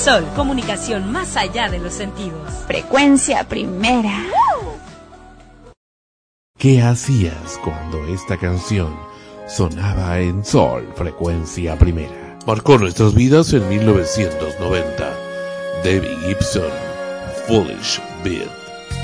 Sol, comunicación más allá de los sentidos. Frecuencia primera. ¿Qué hacías cuando esta canción sonaba en Sol, frecuencia primera? Marcó nuestras vidas en 1990. Debbie Gibson, Foolish Beat.